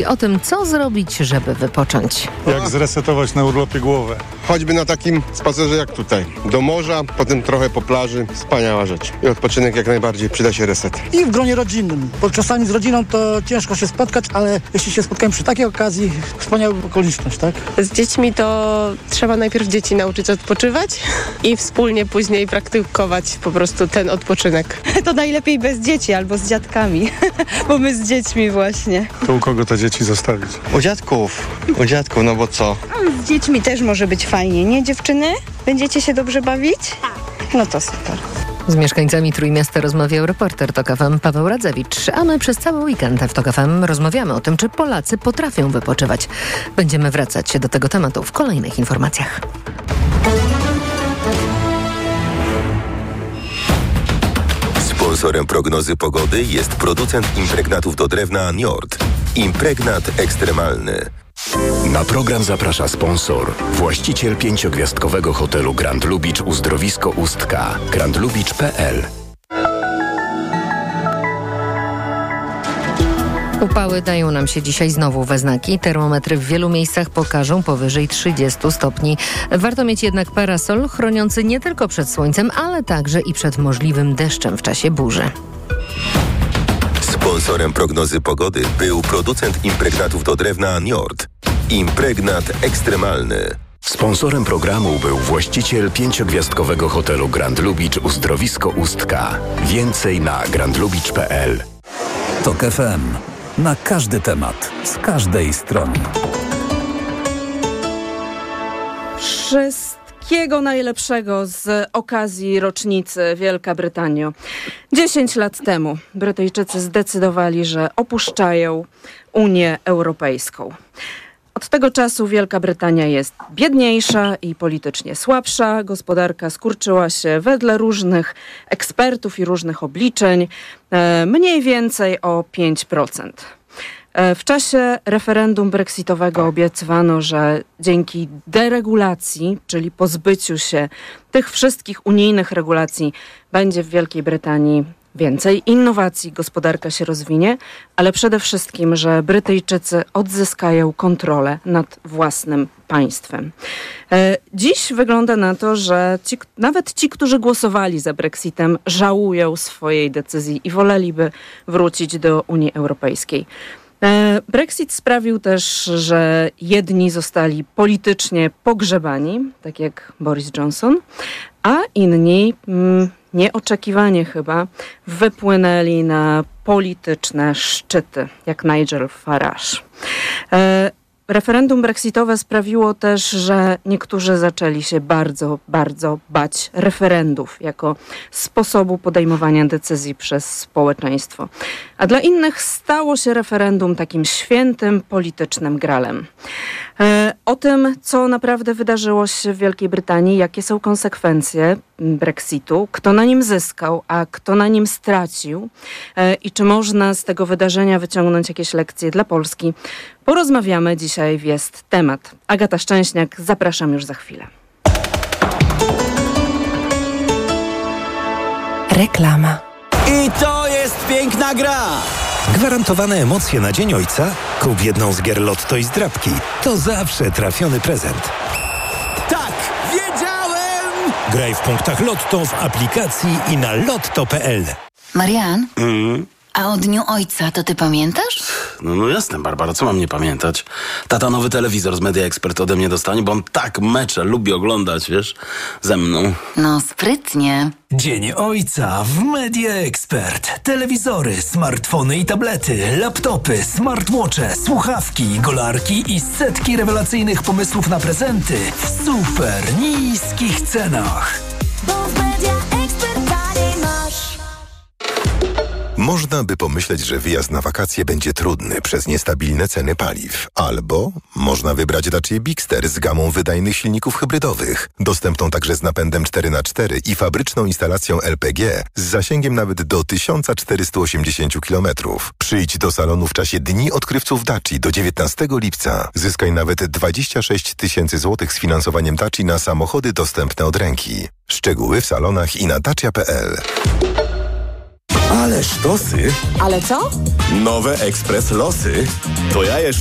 O tym, co zrobić, żeby wypocząć. Jak zresetować na urlopie głowę. Choćby na takim spacerze jak tutaj. Do morza, potem trochę po plaży. Wspaniała rzecz. I odpoczynek jak najbardziej, przyda się reset. I w gronie rodzinnym, bo czasami z rodziną to ciężko się spotkać, ale jeśli się spotkamy przy takiej okazji, wspaniała okoliczność, tak? Z dziećmi to trzeba najpierw dzieci nauczyć odpoczywać i wspólnie później praktykować po prostu ten odpoczynek. To najlepiej bez dzieci albo z dziadkami, bo my z dziećmi właśnie. To u kogo te dzieci zostawić? U dziadków, no bo co? Z dziećmi też może być fajnie, nie dziewczyny? Będziecie się dobrze bawić? No to super. Z mieszkańcami Trójmiasta rozmawiał reporter TOK FM Paweł Radzewicz, a my przez cały weekend w TOK FM rozmawiamy o tym, czy Polacy potrafią wypoczywać. Będziemy wracać do tego tematu w kolejnych informacjach. Sponsorem prognozy pogody jest producent impregnatów do drewna Njord. Impregnat ekstremalny. Na program zaprasza sponsor, właściciel 5-gwiazdkowego hotelu Grand Lubicz Uzdrowisko Ustka, grandlubicz.pl. Upały dają nam się dzisiaj znowu we znaki. Termometry w wielu miejscach pokażą powyżej 30 stopni. Warto mieć jednak parasol chroniący nie tylko przed słońcem, ale także i przed możliwym deszczem w czasie burzy. Sponsorem prognozy pogody był producent impregnatów do drewna Njord. Impregnat ekstremalny. Sponsorem programu był właściciel 5-gwiazdkowego hotelu Grand Lubicz Uzdrowisko Ustka. Więcej na grandlubicz.pl. TOK FM. Na każdy temat, z każdej strony. Wszystkiego najlepszego z okazji rocznicy Wielka Brytanio. 10 lat temu Brytyjczycy zdecydowali, że opuszczają Unię Europejską. Od tego czasu Wielka Brytania jest biedniejsza i politycznie słabsza. Gospodarka skurczyła się wedle różnych ekspertów i różnych obliczeń mniej więcej o 5%. W czasie referendum brexitowego obiecywano, że dzięki deregulacji, czyli pozbyciu się tych wszystkich unijnych regulacji, będzie w Wielkiej Brytanii więcej innowacji, gospodarka się rozwinie, ale przede wszystkim, że Brytyjczycy odzyskają kontrolę nad własnym państwem. Dziś wygląda na to, że nawet ci, którzy głosowali za Brexitem, żałują swojej decyzji i woleliby wrócić do Unii Europejskiej. Brexit sprawił też, że jedni zostali politycznie pogrzebani, tak jak Boris Johnson, a inni nieoczekiwanie chyba wypłynęli na polityczne szczyty, jak Nigel Farage. Referendum brexitowe sprawiło też, że niektórzy zaczęli się bardzo, bardzo bać referendów jako sposobu podejmowania decyzji przez społeczeństwo. A dla innych stało się referendum takim świętym politycznym gralem. O tym, co naprawdę wydarzyło się w Wielkiej Brytanii, jakie są konsekwencje Brexitu, kto na nim zyskał, a kto na nim stracił i czy można z tego wydarzenia wyciągnąć jakieś lekcje dla Polski, porozmawiamy dzisiaj w Jest Temat. Agata Szczęśniak, zapraszam już za chwilę. Reklama. I to jest piękna gra! Gwarantowane emocje na Dzień Ojca? Kup jedną z gier Lotto i zdrabki. To zawsze trafiony prezent. Tak, wiedziałem! Graj w punktach Lotto w aplikacji i na lotto.pl. Marian? A o Dniu Ojca to ty pamiętasz? No jasne, Barbara, co mam nie pamiętać? Tata nowy telewizor z Media Expert ode mnie dostanie, bo on tak mecze lubi oglądać, wiesz, ze mną. No sprytnie. Dzień Ojca w Media Expert. Telewizory, smartfony i tablety, laptopy, smartwatche, słuchawki, golarki i setki rewelacyjnych pomysłów na prezenty w super niskich cenach. Bo w Media Expert taniej masz. Można by pomyśleć, że wyjazd na wakacje będzie trudny przez niestabilne ceny paliw. Albo można wybrać Dacia Bigster z gamą wydajnych silników hybrydowych, dostępną także z napędem 4x4 i fabryczną instalacją LPG z zasięgiem nawet do 1480 km. Przyjdź do salonu w czasie Dni Odkrywców Daci do 19 lipca. Zyskaj nawet 26 000 złotych z finansowaniem Daci na samochody dostępne od ręki. Szczegóły w salonach i na dacia.pl. Ale sztosy. Ale co? Nowe Ekspres Losy. To ja jeszcze